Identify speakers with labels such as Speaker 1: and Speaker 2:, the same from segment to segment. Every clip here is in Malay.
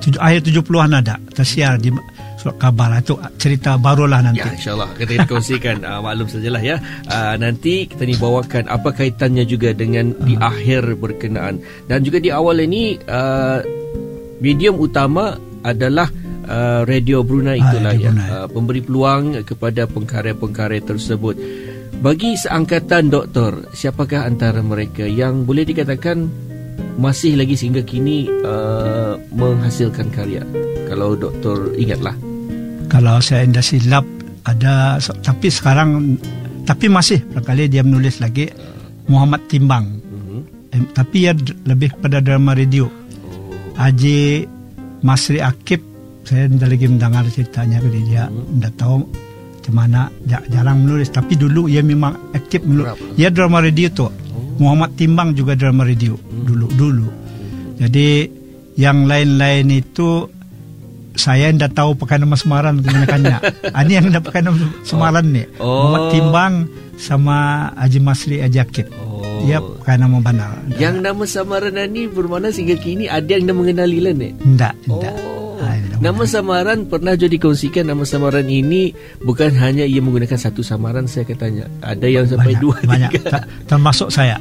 Speaker 1: akhir 70-an ada tersiar di surat khabar. Itu cerita barulah nanti.
Speaker 2: Ya, insyaAllah kita kongsikan. Maklum sajalah ya. Nanti kita ni bawakan apa kaitannya juga dengan di akhir berkenaan. Dan juga di awal ini medium utama adalah Radio Brunei itulah ya. Memberi peluang kepada pengkarya-pengkarya tersebut. Bagi seangkatan doktor, siapakah antara mereka yang boleh dikatakan masih lagi sehingga kini menghasilkan karya? Kalau doktor ingatlah.
Speaker 1: Kalau saya tidak silap ada, tapi sekarang masih barangkali dia menulis lagi, Muhammad Timbang. Tapi ya lebih pada drama radio. Haji Masri Akib, saya tidak lagi mendengar ceritanya dari dia. Tidak tahu macam mana, jarang menulis. Tapi dulu ia memang aktif menulis. Ia drama radio tu. Muhammad Timbang juga drama radio dulu. Jadi yang lain-lain itu saya tidak tahu pakai nama samaran kebanyakannya. Ini yang tidak pakai nama samaran ni. Muhammad Timbang sama Haji Masri Akib. Ia pakai nama benar.
Speaker 2: Yang nama samaran ni bermakna sehingga kini ada yang dah mengenali lah ni?
Speaker 1: Tidak.
Speaker 2: Nama samaran pernah jadi kongsikan. Nama samaran ini bukan hanya ia menggunakan satu samaran, saya katanya. Ada yang sampai
Speaker 1: banyak, 2, 3. Termasuk saya.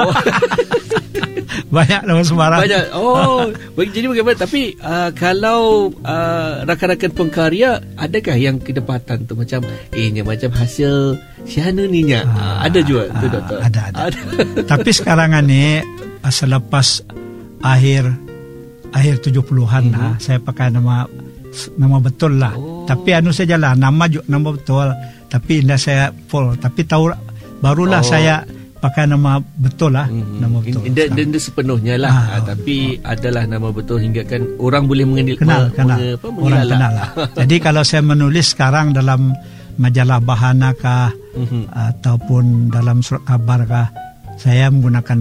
Speaker 1: Banyak nama samaran.
Speaker 2: Banyak. Jadi bagaimana? Tapi kalau rakan-rakan pengkarya, adakah yang kedapatan tu macam macam hasil siapa ni nya? Ada juga tu doktor.
Speaker 1: Ada. Tapi sekarang ni selepas akhir 70-an saya pakai nama betul lah. Tapi sajalah nama betul. Tapi tidak saya full. Tapi tahu barulah saya pakai nama betul lah. Nama betul.
Speaker 2: Dan sepenuhnya lah. Tapi adalah nama betul hingga kan orang boleh
Speaker 1: kenal. Orang kenal lah. Jadi kalau saya menulis sekarang dalam majalah Bahana kah ataupun dalam surat kabar kah, saya menggunakan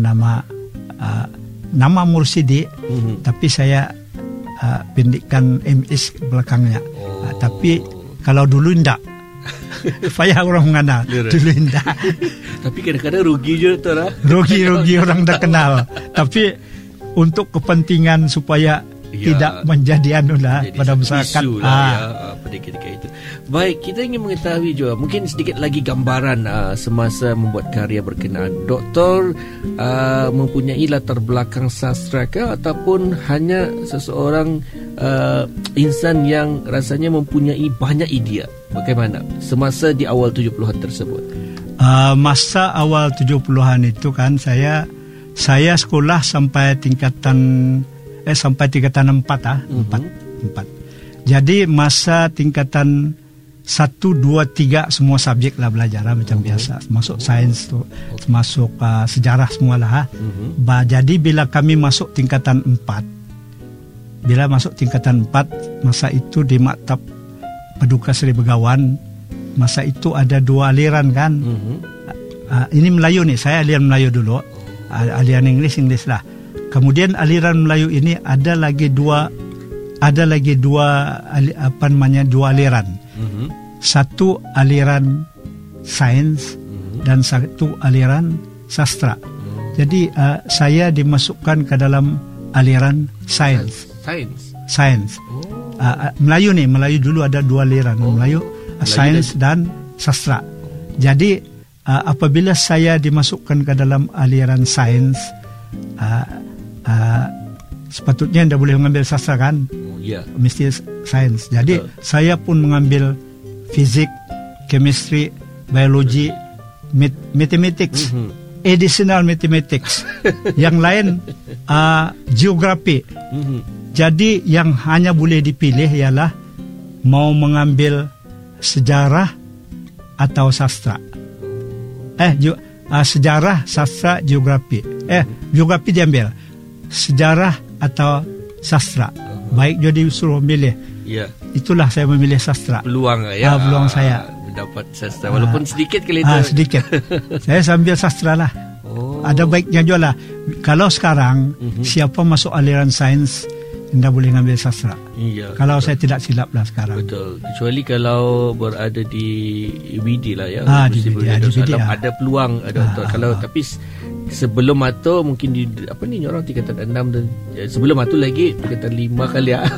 Speaker 1: nama Mursidi, tapi saya pendekkan MS belakangnya. Tapi kalau dulu tidak. Supaya orang mengenal. Dulu tidak.
Speaker 2: Tapi kadang-kadang rugi je tu lah.
Speaker 1: Rugi orang dah kenal. Tapi untuk kepentingan supaya tidak menjadi pada masyarakat.
Speaker 2: Pada ketika itu. Baik, kita ingin mengetahui juga mungkin sedikit lagi gambaran semasa membuat karya berkenaan. Doktor mempunyai latar belakang sastra ke ataupun hanya seseorang insan yang rasanya mempunyai banyak idea? Bagaimana semasa di awal 70-an tersebut? Masa awal 70-an itu kan saya sekolah sampai tingkatan 4 Jadi masa tingkatan 1, 2, 3 semua subjek lah belajar macam biasa. Masuk sains tu, masuk sejarah semualah. Jadi bila kami masuk tingkatan 4, masa itu di Maktab Paduka Seri Begawan, masa itu ada 2 aliran kan. Ini Melayu nih, saya aliran Melayu dulu. Aliran Inggeris lah. Kemudian aliran Melayu ini ada lagi dua aliran. Satu aliran sains dan satu aliran sastra. Jadi saya dimasukkan ke dalam aliran sains. Melayu dulu ada 2 aliran, Melayu sains dan sastra. Jadi apabila saya dimasukkan ke dalam aliran sains, sepatutnya tidak boleh mengambil sastra kan? Mesti sains. Jadi saya pun mengambil fizik, chemistry, biologi, mathematics, additional mathematics. Yang lain geografi. Jadi yang hanya boleh dipilih ialah mau mengambil sejarah atau sastra. Sejarah, sastra, geografi. Geografi diambil. Sejarah atau sastra. Baik jadi suruh milih. Itulah saya memilih sastra. Peluang ya.
Speaker 1: Peluang saya
Speaker 2: mendapat sastra walaupun sedikit kali itu.
Speaker 1: Sedikit. Saya sambil sastra lah. Ada baiknya juga lah. Kalau sekarang siapa masuk aliran sains tidak boleh ngambil sastra. Kalau saya tidak silap lah sekarang.
Speaker 2: Betul. Kecuali kalau berada di UBD lah ya.
Speaker 1: Di UBD
Speaker 2: ada peluang doktor. Kalau tapi sebelum itu mungkin di orang tingkatan 6 dan sebelum itu lagi tingkatan 5 kali